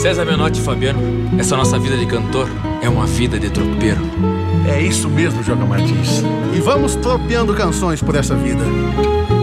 César Menotti e Fabiano, essa nossa vida de cantor é uma vida de tropeiro. É isso mesmo, Joca Martins. E vamos tropeando canções por essa vida.